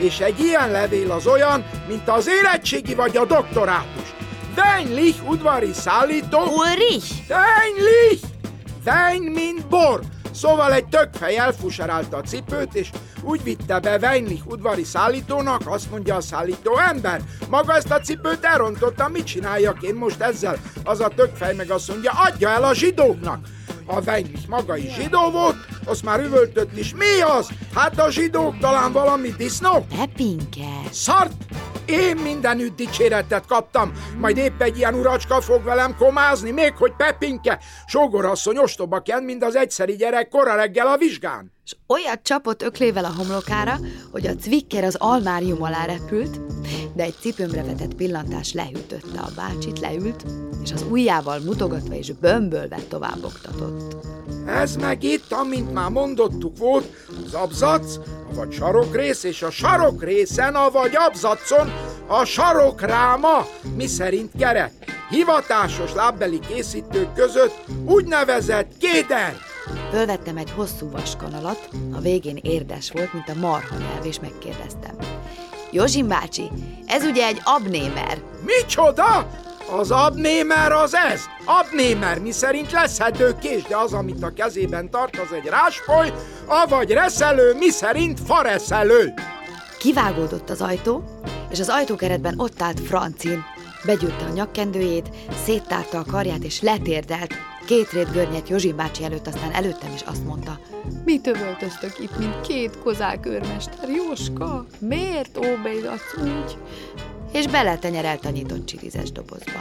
és egy ilyen levél az olyan, mint az érettségi vagy a doktorátus. Weinlich udvari szállító... Ulrich! Weinlich! Wein, mint bor. Szóval egy tökfej elfuserálta a cipőt, és úgy vitte be Weinlich udvari szállítónak, azt mondja a szállító ember. Maga ezt a cipőt elrontotta, mit csináljak én most ezzel? Az a tökfej meg azt mondja, adja el a zsidóknak. A Weinlich maga is zsidó volt, azt már üvöltött is. Mi az? Hát a zsidók talán valami disznó? Pepinke! Szart! Én mindenütt dicséretet kaptam, majd épp egy ilyen uracska fog velem komázni, még hogy Pepinke, sógorasszony ostobaként, mint az egyszeri gyerek kora reggel a vizsgán. És olyat csapott öklével a homlokára, hogy a cvikker az almárium alá repült, de egy cipőmre vetett pillantás lehűtötte a bácsit, leült, és az ujjával mutogatva és bömbölve tovább oktatott. Ez meg itt, amint már mondottuk volt, az abzac, avagy sarokrész, és a sarokrészen, avagy abzacon a sarokráma, miszerint keret. Hivatásos lábbeli készítők között úgynevezett kéder. Fölvettem egy hosszú vaskanalat, a végén érdes volt, mint a marha nyelv, és megkérdeztem. Józsim bácsi, ez ugye egy abnémer? Micsoda? Az abnémer az ez? Abnémer, miszerint leszedő kés, de az, amit a kezében tart, az egy rásfoly, avagy reszelő, miszerint fareszelő. Kivágódott az ajtó, és az ajtókeretben ott állt Francin. Begyűrte a nyakkendőjét, széttárta a karját, és letérdelt. 2 rét görnyet Józsim bácsi előtt, aztán előttem is azt mondta. Mit övöltöztök itt, mint 2 kozák őrmester, Jóska? Miért óbédatsz úgy? És beletenyerelt a nyitott csirizes dobozba.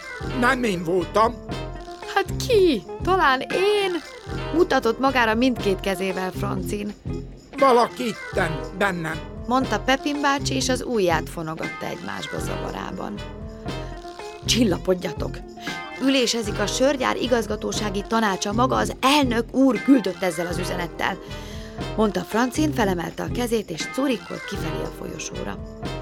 Nem én voltam. Hát ki? Talán én? Mutatott magára mindkét kezével Francin. Valaki itten bennem, mondta Pepin bácsi, és az ujját fonogatta egymásba zavarában. Csillapodjatok! Ülésezik a sörgyár igazgatósági tanácsa, maga az elnök úr küldött ezzel az üzenettel, mondta Francin, felemelte a kezét, és curikolt kifelé a folyosóra.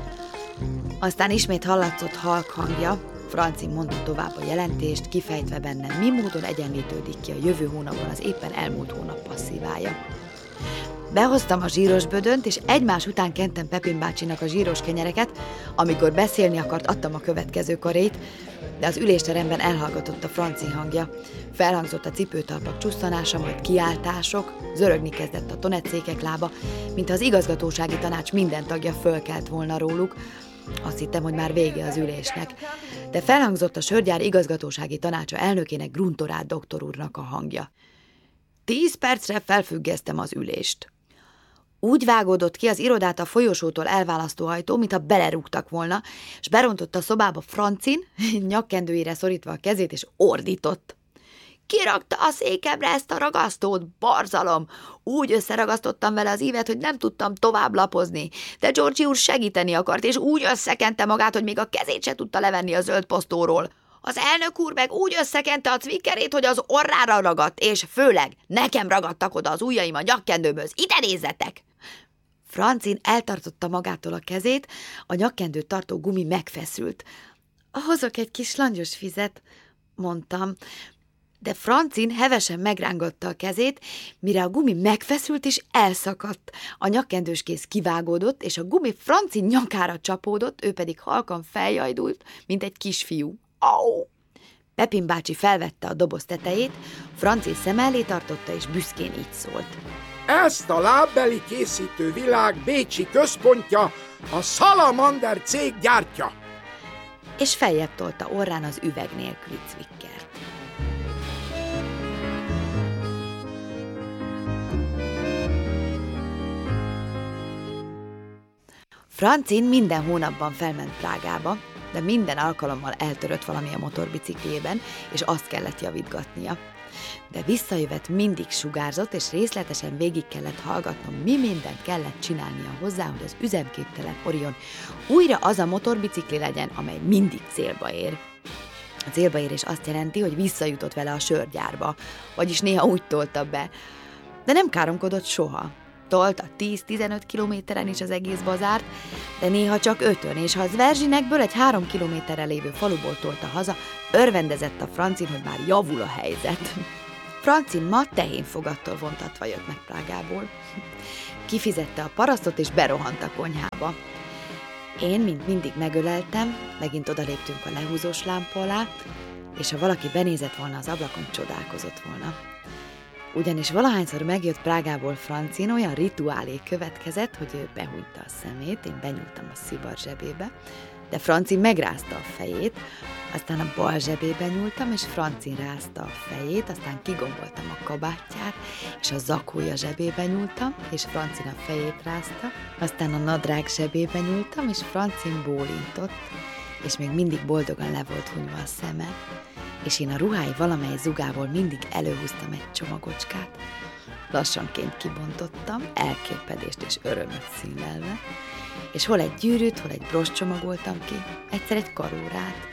Aztán ismét hallatszott halk hangja, Francin mondta tovább a jelentést, kifejtve benne, mi módon egyenlítődik ki a jövő hónapban az éppen elmúlt hónap passzívája. Behoztam a zsíros bödönt, és egymás után kentem Pepin bácsinak a zsíros kenyereket, amikor beszélni akart, adtam a következő karét, de az ülésteremben elhallgatott a Francin hangja. Felhangzott a cipőtalpak csusszanása, majd kiáltások, zörögni kezdett a tonetszékek lába, mintha az igazgatósági tanács minden tagja fölkelt volna róluk. Azt hittem, hogy már vége az ülésnek, de felhangzott a sörgyár igazgatósági tanácsa elnökének, Gruntorát doktor úrnak a hangja. 10 percre felfüggesztem az ülést. Úgy vágódott ki az irodát a folyosótól elválasztó ajtó, mintha belerúgtak volna, és berontott a szobába Francin, nyakkendőjére szorítva a kezét, és ordított. Kirakta a székemre ezt a ragasztót, barzalom! Úgy összeragasztottam vele az ívet, hogy nem tudtam tovább lapozni, de Georgi úr segíteni akart, és úgy összekente magát, hogy még a kezét se tudta levenni a zöld posztóról. Az elnök úr meg úgy összekente a cvikkerét, hogy az orrára ragadt, és főleg nekem ragadtak oda az ujjaim a nyakkendőmhöz. Ide nézzetek! Francin eltartotta magától a kezét, a nyakkendőt tartó gumi megfeszült. Hozok egy kis langyos vizet, mondtam, de Francin hevesen megrángatta a kezét, mire a gumi megfeszült és elszakadt. A nyakkendős kéz kivágódott, és a gumi Francin nyakára csapódott, ő pedig halkan feljajdult, mint egy kisfiú. Au! Pepin bácsi felvette a doboz tetejét, Francin szem elé tartotta, és büszkén így szólt. Ezt a lábbeli készítő világ bécsi központja a Salamander cég gyártja. És feljebb tolta orrán az üveg nélküli cvikkert. Francin minden hónapban felment Prágába, de minden alkalommal eltörött valami a motorbicikliében, és azt kellett javítgatnia. De visszajövet mindig sugárzott, és részletesen végig kellett hallgatnom, mi mindent kellett csinálnia hozzá, hogy az üzemképtelen Orion újra az a motorbicikli legyen, amely mindig célba ér. A célba érés azt jelenti, hogy visszajutott vele a sörgyárba, vagyis néha úgy tolta be, de nem káromkodott soha. Tolta 10-15 kilométeren is az egész bazárt, de néha csak 5-ön, és ha az Verzsinekből egy 3 kilométerre lévő faluból tolta haza, örvendezett a Francin, hogy már javul a helyzet. Francin ma tehénfogattól vontatva jött meg Prágából. kifizette a parasztot, és berohant a konyhába. Én, mint mindig megöleltem, megint odaléptünk a lehúzós lámpa alá, és ha valaki benézett volna az ablakon, csodálkozott volna. Ugyanis valahányszor megjött Prágából Francin, olyan rituálé következett, hogy ő behúnyta a szemét, én benyúltam a szivar zsebébe, de Francin megrázta a fejét, aztán a bal zsebébe nyúltam, és Francin rázta a fejét, aztán kigomboltam a kabátját, és a zakója zsebébe nyúltam, és Francin a fejét rázta, aztán a nadrág zsebébe nyúltam, és Francin bólintott, és még mindig boldogan le volt hunyva a szeme, és én a ruhái valamely zugából mindig előhúztam egy csomagocskát. Lassanként kibontottam, elképedést és örömöt színlelve, és hol egy gyűrűt, hol egy brost csomagoltam ki, egyszer egy karórát.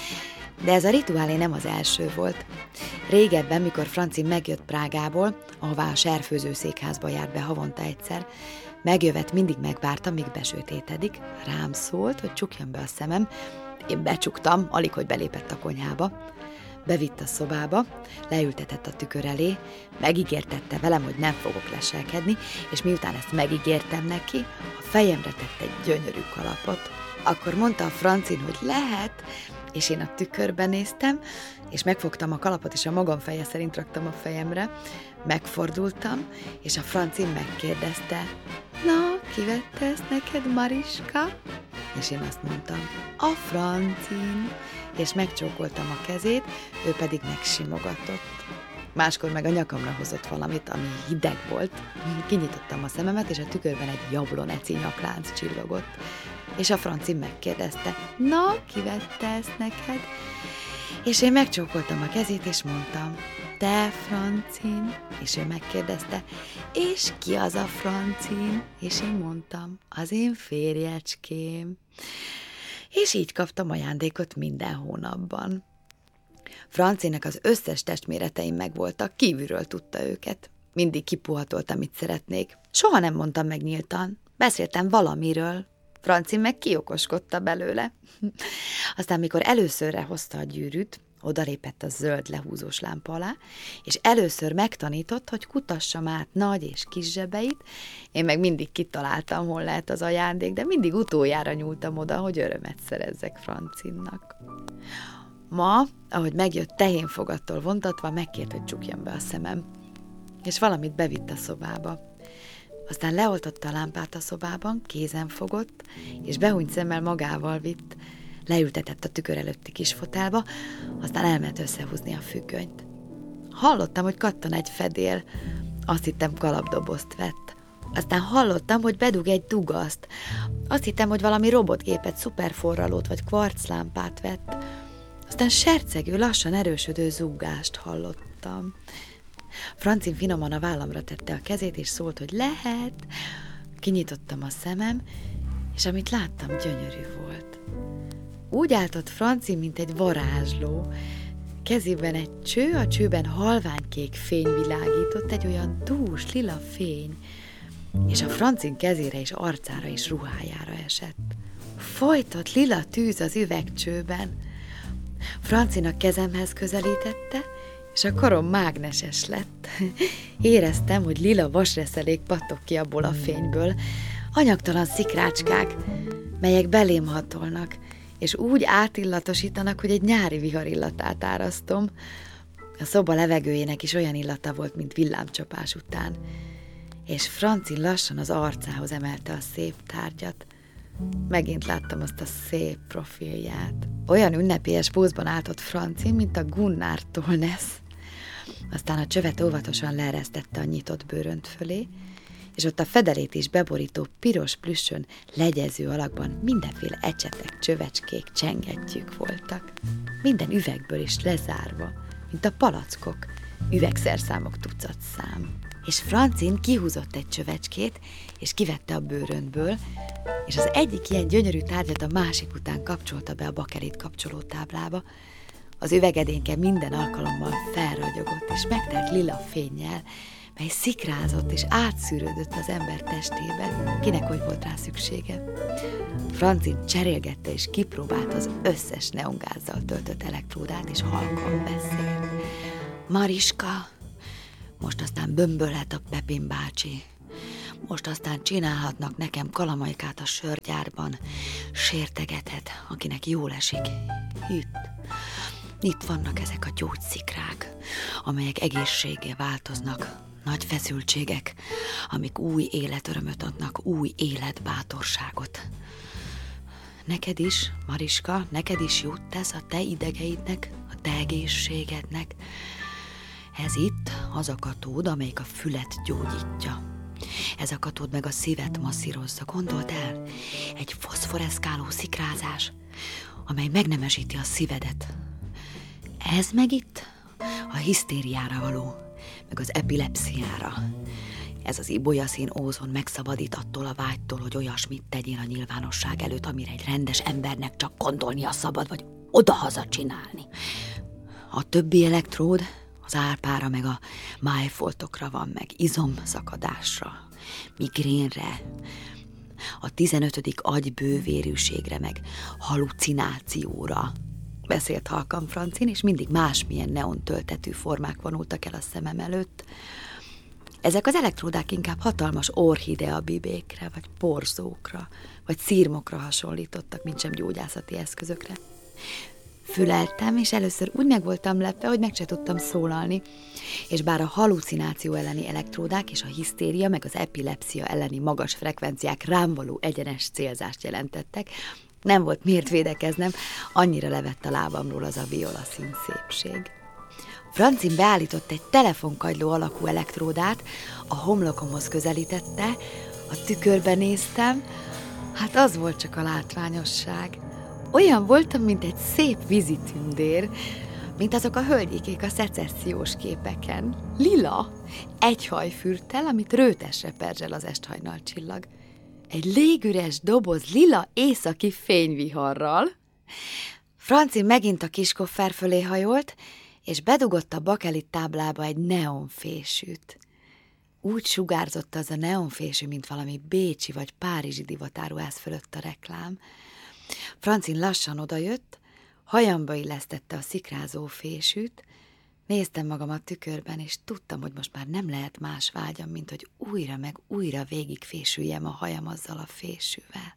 De ez a rituálé nem az első volt. Régebben, mikor Francin megjött Prágából, ahová a serfőző székházba járt be havonta egyszer, megjövet, mindig megvártam, míg besötétedik, rám szólt, hogy csukjam be a szemem, én becsuktam, alig, hogy belépett a konyhába. Bevitt a szobába, leültetett a tükör elé, megígértette velem, hogy nem fogok leselkedni, és miután ezt megígértem neki, a fejemre tett egy gyönyörű kalapot. Akkor mondta a Francin, hogy lehet, és én a tükörbe néztem, és megfogtam a kalapot, és a magam feje szerint raktam a fejemre, megfordultam, és a Francin megkérdezte, na, ki vette ezt neked, Mariska? És én azt mondtam, a Francin, és megcsókoltam a kezét, ő pedig megsimogatott. Máskor meg a nyakamra hozott valamit, ami hideg volt. Kinyitottam a szememet, és a tükörben egy jabloneci nyaklánc csillogott. És a Francin megkérdezte, na, ki vette ezt neked? És én megcsókoltam a kezét, és mondtam, te, Francin? És ő megkérdezte, és ki az a Francin? És én mondtam, az én férjecském. És így kaptam ajándékot minden hónapban. Francinek az összes testméreteim megvoltak, kívülről tudta őket. Mindig kipuhatolt, amit szeretnék. Soha nem mondtam meg nyíltan. Beszéltem valamiről. Francin meg kiokoskodta belőle. Aztán, mikor előszörre hozta a gyűrűt, odalépett a zöld lehúzós lámpa alá, és először megtanított, hogy kutassam át nagy és kis zsebeit, én meg mindig kitaláltam, hol lehet az ajándék, de mindig utoljára nyúltam oda, hogy örömet szerezzek Francinnak. Ma, ahogy megjött tehénfogattól vontatva, megkért, hogy csukjam be a szemem, és valamit bevitt a szobába. Aztán leoltotta a lámpát a szobában, kézen fogott, és behúnyt szemmel magával vitt, leültetett a tükör előtti kis fotelba, aztán elment összehúzni a függönyt. Hallottam, hogy kattan egy fedél, azt hittem kalapdobozt vett. Aztán hallottam, hogy bedug egy dugaszt, azt hittem, hogy valami robotgépet, szuperforralót vagy kvarclámpát vett. Aztán sercegő, lassan erősödő zúgást hallottam. Francin finoman a vállamra tette a kezét, és szólt, hogy lehet. Kinyitottam a szemem, és amit láttam, gyönyörű volt. Úgy állt ott Francin, mint egy varázsló. Kezében egy cső, a csőben halványkék fény világított, egy olyan dús, lila fény, és a Francin kezére és arcára és ruhájára esett. Folytott lila tűz az üvegcsőben. Francin a kezemhez közelítette, és a karom mágneses lett. Éreztem, hogy lila vasreszelék pattog ki abból a fényből, anyagtalan szikrácskák, melyek belém hatolnak, és úgy átillatosítanak, hogy egy nyári vihar illatát árasztom. A szoba levegőjének is olyan illata volt, mint villámcsapás után. És Francin lassan az arcához emelte a szép tárgyat. Megint láttam azt a szép profilját. Olyan ünnepélyes pózban állt ott Francin, mint a Gunnar Tolnes. Aztán a csövet óvatosan leeresztette a nyitott bőrönt fölé, és ott a fedelét is beborító piros plüssön, legyező alakban mindenféle ecsetek, csövecskék, csengettyűk voltak. Minden üvegből is lezárva, mint a palackok, üvegszerszámok tucat szám. És Francin kihúzott egy csövecskét, és kivette a bőröntből, és az egyik ilyen gyönyörű tárgyat a másik után kapcsolta be a bakelit kapcsolótáblába. Az üvegedénke minden alkalommal felragyogott, és megtelt lila fénnyel, mely szikrázott és átszűrődött az ember testébe, kinek hogy volt rá szüksége. Francin cserélgette és kipróbált az összes neongázzal töltött elektródát, és halkan beszélt. Mariska, most aztán bömbölhet a Pepin bácsi. Most aztán csinálhatnak nekem kalamajkát a sörgyárban. Sértegethet, akinek jól esik. Itt vannak ezek a gyógyszikrák, amelyek egészséggé változnak. Nagy feszültségek, amik új életörömöt adnak, új életbátorságot. Neked is, Mariska, neked is jut ez a te idegeidnek, a te egészségednek. Ez itt az a katód, amelyik a fület gyógyítja. Ez a katód meg a szívet masszírozza. Gondold el, egy foszforeszkáló szikrázás, amely megnemesíti a szívedet. Ez meg itt a hisztériára való, meg az epilepsziára. Ez az ibolyaszín ózon megszabadít attól a vágytól, hogy olyasmit tegyél a nyilvánosság előtt, amire egy rendes embernek csak gondolnia szabad, vagy odahaza csinálni. A többi elektród az árpára, meg a májfoltokra van, meg izomszakadásra, migrénre, a 15. agybővérűségre, meg halucinációra. Beszélt halkan Francin, és mindig másmilyen neontöltetű formák vonultak el a szemem előtt. Ezek az elektródák inkább hatalmas orchidea bibékre, vagy porzókra, vagy szirmokra hasonlítottak, mint sem gyógyászati eszközökre. Füleltem, és először úgy meg voltam lepve, hogy meg se tudtam szólalni, és bár a halucináció elleni elektródák és a hisztéria meg az epilepsia elleni magas frekvenciák rám való egyenes célzást jelentettek, nem volt miért védekeznem, annyira levett a lábamról az a violaszín szépség. Francin beállított egy telefonkagyló alakú elektródát, a homlokomhoz közelítette, a tükörbe néztem, hát az volt csak a látványosság. Olyan voltam, mint egy szép vízitündér, mint azok a hölgyikék a szecessziós képeken. Lila, egy hajfürttel, amit rőtesre perzsel az esthajnal csillag. Egy légüres doboz lila északi fényviharral. Francin megint a kiskoffer fölé hajolt, és bedugott a bakelit táblába egy neonfésűt. Úgy sugárzott az a neonfésű, mint valami bécsi vagy párizsi divatáruház fölött a reklám. Francin lassan odajött, hajamba illesztette a szikrázó fésűt, néztem magam a tükörben, és tudtam, hogy most már nem lehet más vágyam, mint hogy újra meg újra végigfésüljem a hajam azzal a fésűvel.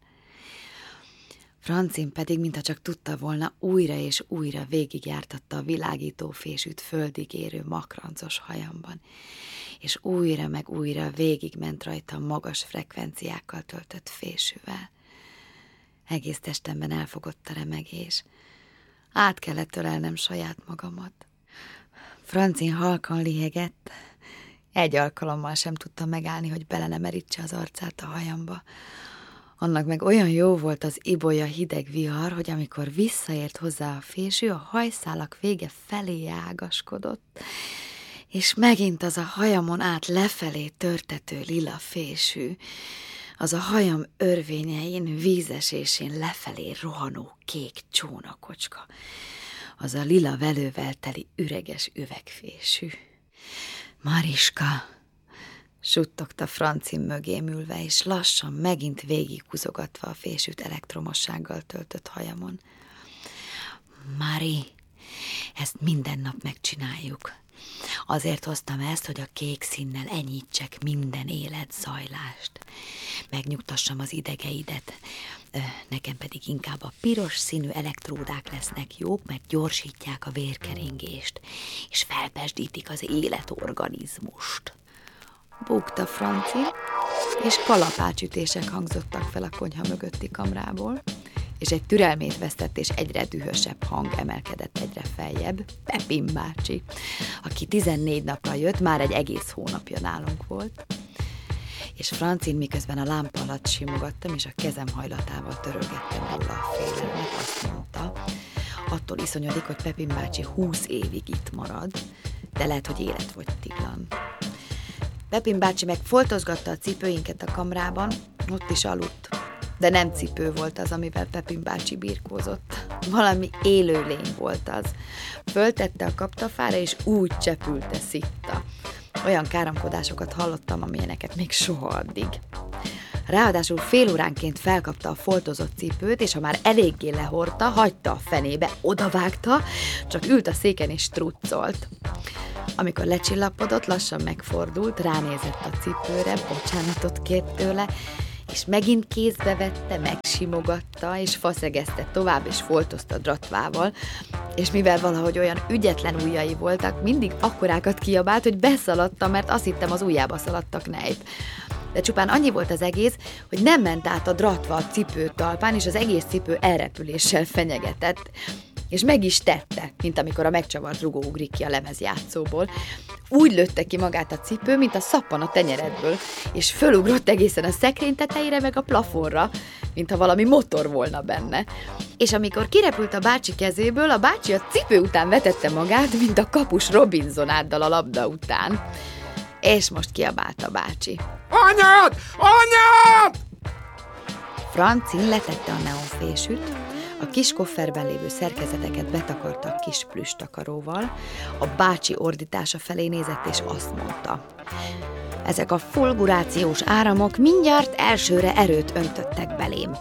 Francin pedig, mintha csak tudta volna, újra és újra végigjártatta a világító fésűt földig érő makrancos hajamban, és újra meg újra végigment rajta magas frekvenciákkal töltött fésűvel. Egész testemben elfogott a remegés. Át kellett ölelnem saját magamat. Francin halkan lihegett. Egy alkalommal sem tudtam megállni, hogy bele ne merítse az arcát a hajamba. Annak meg olyan jó volt az ibolya hideg vihar, hogy amikor visszaért hozzá a fésű, a hajszálak vége felé ágaskodott, és megint az a hajamon át lefelé törtető lila fésű, az a hajam örvényein, vízesésén lefelé rohanó kék csónakocska, az a lila velővel teli üreges üvegfésű. Mariska, suttogta Francin mögém ülve, és lassan megint végighúzogatva a fésűt elektromossággal töltött hajamon. Mari, ezt minden nap megcsináljuk. Azért hoztam ezt, hogy a kék színnel enyítsek minden életzajlást. Megnyugtassam az idegeidet. Nekem pedig inkább a piros színű elektródák lesznek jók, mert gyorsítják a vérkeringést, és felpesdítik az életorganizmust. Búgta Francin, és kalapácsütések hangzottak fel a konyha mögötti kamrából, és egy türelmét vesztett, és egyre dühösebb hang emelkedett egyre feljebb, Pepin bácsi, aki 14 napra jött, már egy egész hónapja nálunk volt. És Francin, miközben a lámpa alatt simogattam, és a kezem hajlatával törölgettem róla a félelmet, azt mondta, attól iszonyodik, hogy Pepin bácsi 20 évig itt marad, de lehet, hogy életfogytiglan. Pepin bácsi meg foltozgatta a cipőinket a kamrában, ott is aludt. De nem cipő volt az, amivel Pepin bácsi birkózott. Valami élőlény volt az. Föltette a kaptafára, és úgy csepülte szitta. Olyan káromkodásokat hallottam, amilyeneket még soha addig. Ráadásul fél óránként felkapta a foltozott cipőt, és ha már eléggé lehordta, hagyta a fenébe, odavágta, csak ült a széken és truccolt. Amikor lecsillapodott, lassan megfordult, ránézett a cipőre, bocsánatot kért tőle, és megint kézbe vette, megsimogatta, és faszegezte tovább, és foltozta dratvával, és mivel valahogy olyan ügyetlen ujjai voltak, mindig akkorákat kiabált, hogy beszaladta, mert azt hittem, az ujjába szaladtak nejp. De csupán annyi volt az egész, hogy nem ment át a dratva a cipő talpán, és az egész cipő elrepüléssel fenyegetett. És meg is tette, mint amikor a megcsavart rugó ugrik ki a lemezjátszóból. Úgy lőtte ki magát a cipő, mint a szappan a tenyeredből, és fölugrott egészen a szekrény tetejére meg a plafonra, mintha valami motor volna benne. És amikor kirepült a bácsi kezéből, a bácsi a cipő után vetette magát, mint a kapus Robinsonáddal a labda után. És most kiabált a bácsi. Anyád! Anyád! Francin letette a neonfésűt, a kis kofferben lévő szerkezeteket betakarta a kis plüsstakaróval, a bácsi ordítása felé nézett, és azt mondta: ezek a fulgurációs áramok mindjárt elsőre erőt öntöttek belém.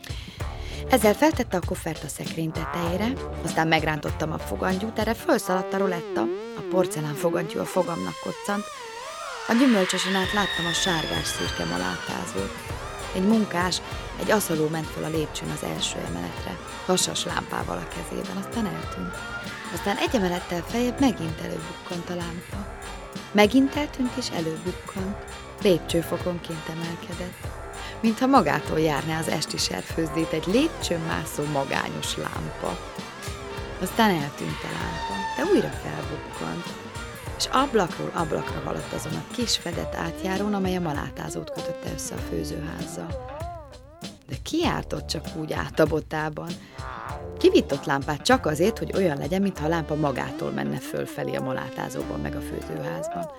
Ezzel feltette a koffert a szekrény tetejére, aztán megrántottam a fogantyút, erre fölszaladt a roletta, a porcelán fogantyú a fogamnak koccant, a gyümölcsösen át láttam a sárgás-szürke malátázót. Egy munkás, egy aszaló ment föl a lépcsőn az első emeletre, hasas lámpával a kezében, aztán eltűnt. Aztán egy emelettel feljebb megint előbukkant a lámpa. Megint eltűnt és előbukkant. Lépcsőfokonként emelkedett, mintha magától járná az esti serfőzdét egy lépcsőn mászó magányos lámpa. Aztán eltűnt a lámpa, de újra felbukkant, és ablakról ablakra haladt azon a kis fedett átjárón, amely a malátázót kötötte össze a főzőházzal. De ki járt ott csak úgy át a botában? Ki vitt ott lámpát csak azért, hogy olyan legyen, mintha a lámpa magától menne fölfelé a malátázóban meg a főzőházban.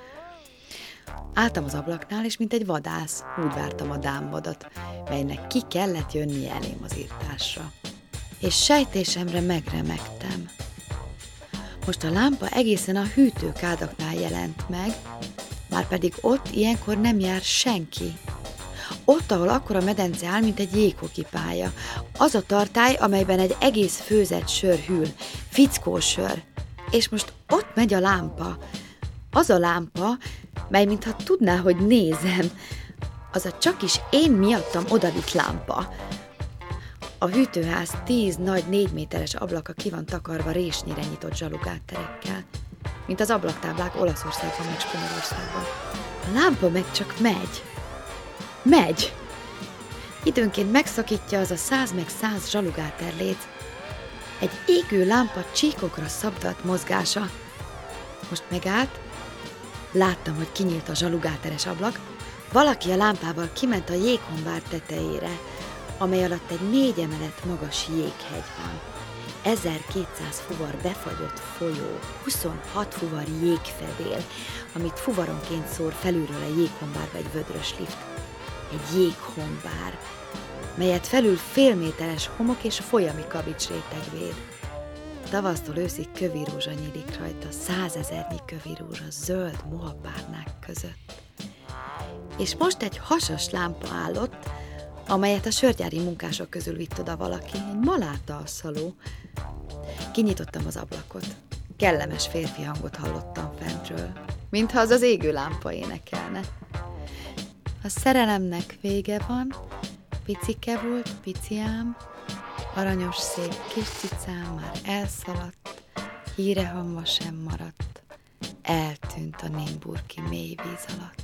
Álltam az ablaknál, és mint egy vadász, úgy vártam a dámvadat, melynek ki kellett jönnie elém az írtásra. És sejtésemre megremegtem. Most a lámpa egészen a hűtőkádaknál jelent meg, márpedig ott ilyenkor nem jár senki. Ott, ahol akkora medence áll, mint egy jéghokipálya. Az a tartály, amelyben egy egész főzett sör hűl, fickósör. És most ott megy a lámpa. Az a lámpa, mely mintha tudná, hogy nézem. Az a csakis én miattam odavitt lámpa. A hűtőház 10 nagy 4 méteres ablaka ki van takarva résnyire nyitott zsalugátterekkel, mint az ablaktáblák Olaszországban meg Spanyolországban. A lámpa meg csak megy. Megy! Időnként megszakítja az a 100 meg 100 zsalugáterlét. Egy égő lámpa csíkokra szabdalt mozgása. Most megállt, láttam, hogy kinyílt a zsalugáteres ablak, valaki a lámpával kiment a jéghombár tetejére, amely alatt egy 4 emelet magas jéghegy van. 1200 fuvar befagyott folyó, 26 fuvar jégfedél, amit fuvaronként szór felülről a jéghombárba egy vödrös lift. Egy jéghombár, melyet felül félméteres homok és folyami kavicsréteg véd. Tavasztól őszig kövirózsa nyílik rajta, 100 000-nyi kövirózsa zöld mohapárnák között. És most egy hasas lámpa állott, amelyet a sörgyári munkások közül vitt oda valaki, egy maláta-asszaló. Kinyitottam az ablakot. Kellemes férfi hangot hallottam fentről, mintha az az égő lámpa énekelne. A szerelemnek vége van, picike volt, piciám, aranyos szép kis cicám már elszaladt, híre hamva sem maradt, eltűnt a Nymburki mély víz alatt.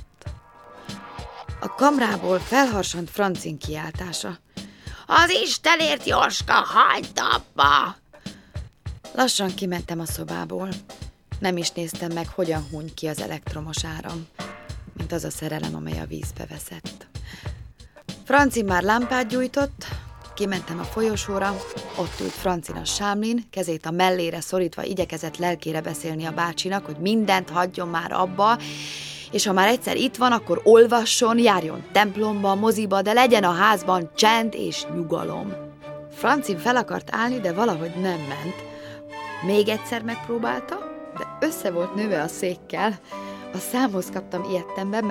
A kamrából felharsant Francin kiáltása. Az Istenért, Jóska, hagyd abba! Lassan kimentem a szobából. Nem is néztem meg, hogyan huny ki az elektromos áram, mint az a szerelem, amely a vízbe veszett. Francin már lámpát gyújtott, kimentem a folyosóra, ott ült Francin a sámlin, kezét a mellére szorítva igyekezett lelkére beszélni a bácsinak, hogy mindent hagyjon már abba, és ha már egyszer itt van, akkor olvasson, járjon templomba, moziba, de legyen a házban csend és nyugalom. Francin fel akart állni, de valahogy nem ment. Még egyszer megpróbálta, de össze volt nőve a székkel. A számhoz kaptam ilyettemben, mert tudtam,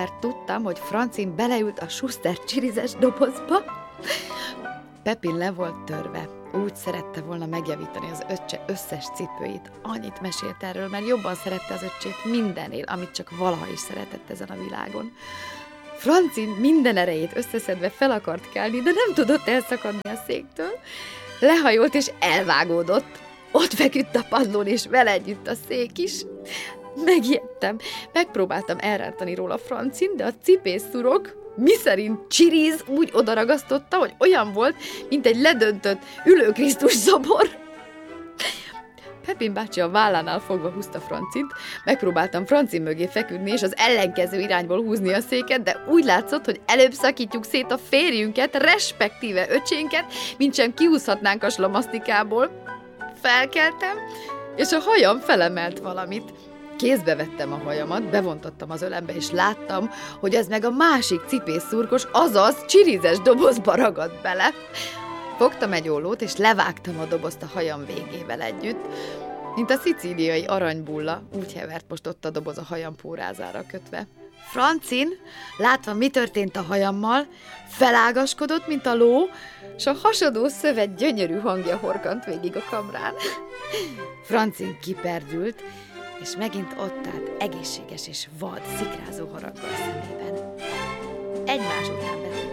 hallottam, hogy Francin beleült a Schuster csirizes dobozba. Pepin le volt törve. Úgy szerette volna megjavítani az öccse összes cipőit. Annyit mesélt erről, mert jobban szerette az öccsét mindennél, amit csak valaha is szeretett ezen a világon. Francin minden erejét összeszedve fel akart kelni, de nem tudott elszakadni a széktől. Lehajolt és elvágódott. Ott feküdt a padlón, és vele együtt a szék is. Megijedtem. Megpróbáltam elrántani róla Francin, de a cipészurok, miszerint Csiriz úgy odaragasztotta, hogy olyan volt, mint egy ledöntött ülő Krisztus szobor. Pepin bácsi a vállánál fogva húzta Francint, megpróbáltam Francin mögé feküdni, és az ellenkező irányból húzni a széket, de úgy látszott, hogy előbb szakítjuk szét a férjünket, respektíve öcsénket, mintsem kihúzhatnánk a slamasztikából. Felkeltem, és a hajam felemelt valamit. Kézbe vettem a hajamat, bevontottam az ölembe, és láttam, hogy ez meg a másik cipészszurkos, azaz csirizes dobozba ragadt bele. Fogtam egy ollót, és levágtam a dobozt a hajam végével együtt, mint a szicíliai aranybulla, úgy hevert most ott a doboz a hajam pórázára kötve. Francin, látva, mi történt a hajammal, felágaskodott, mint a ló, s a hasadó szövet gyönyörű hangja horkant végig a kamrán. Francin kiperdült, és megint ott állt egészséges és vad, szikrázó haraggal a szemében. Egymás után